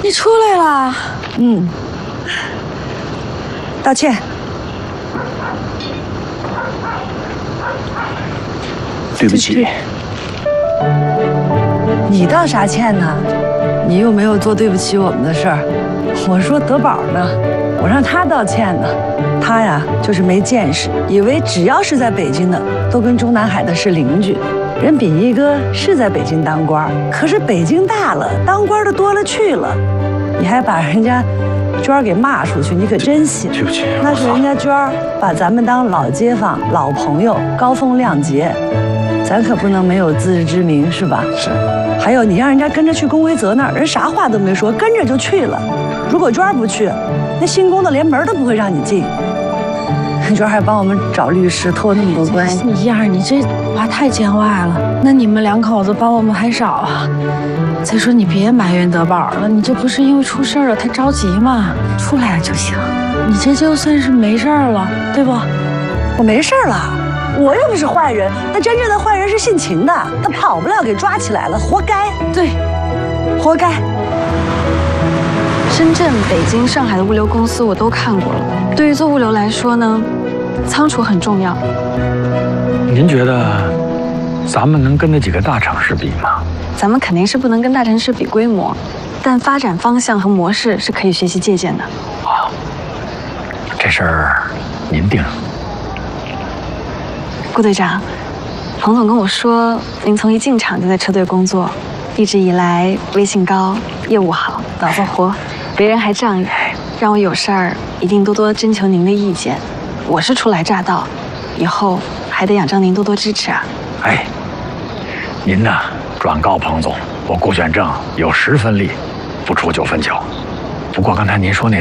你出来了。 道歉。 对不起。 你道啥歉呢？你又没有做对不起我们的事儿。我说德宝呢，我让他道歉呢。他呀，就是没见识，以为只要是在北京的，都跟中南海的是邻居。人秉义哥是在北京当官，可是北京大了，当官的多了去了。你还把人家娟儿给骂出去，你可真行。 对不起， 那是人家娟儿把咱们当老街坊、老朋友，高风亮节，咱可不能没有自知之明，是吧？ 是。 还有，你让人家跟着去龚维泽那儿，人啥话都没说，跟着就去了。如果娟儿不去，那新宫的连门都不会让你进。娟儿还帮我们找律师，托那么多关系。 你燕儿，你这话太见外了。那你们两口子帮我们还少啊？再说你别埋怨德宝了，你这不是因为出事了他着急吗？出来了就行。你这就算是没事了，对不？ 我没事了，我又不是坏人。那真正的坏人是姓秦的，他跑不了，给抓起来了，活该。 对， 活该。 深圳、北京、上海的物流公司我都看过了。对于做物流来说呢，仓储很重要。 您觉得咱们能跟那几个大城市比吗？ 咱们肯定是不能跟大城市比规模，但发展方向和模式是可以学习借鉴的。 好，这事儿您定。 顾队长，彭总跟我说，您从一进场就在车队工作，一直以来威信高，业务好，脑子活，为人还仗义，让我有事儿一定多多征求您的意见。我是初来乍到，以后还得仰仗您多多支持啊。 哎，您呢，转告彭总，我顾选正有10分力，不出9分巧。不过刚才您说那